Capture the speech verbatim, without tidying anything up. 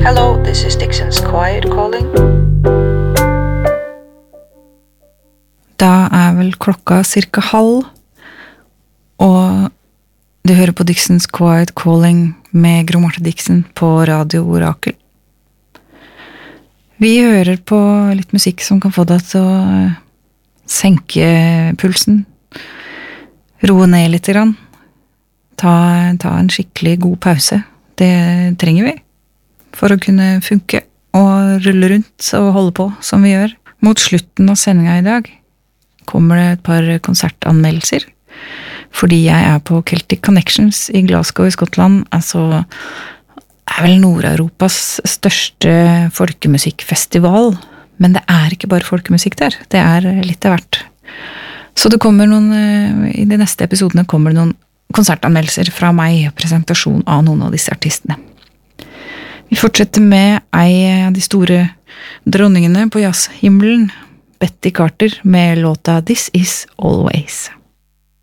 Hello, this is Dixon's Quiet calling. Da er vel klokka cirka halv, og du hører på Dixon's Quiet Calling med Gro Marte Dixon på Radio Orakel. Vi hører på litt musikk som kan få deg til å senke pulsen, roe ned litt grann, ta, ta en skikkelig god pause. Det trenger vi for å kunne funke og rulle rundt og holde på som vi gjør. Mot slutten av sendinga i dag kommer det et par konsertanmeldelser, fordi jeg er på Celtic Connections i Glasgow i Skottland, altså er vel Nord-Europas største folkemusikkfestival, men det er ikke bare folkemusikk der, det er litt av hvert. Så det kommer noen, i de neste episodene kommer det noen konsertanmeldelser fra meg, og presentasjon av noen av disse artistene. Vi fortsetter med ei av de store dronningene på jazzhimmelen, Betty Carter, med låta This Is Always.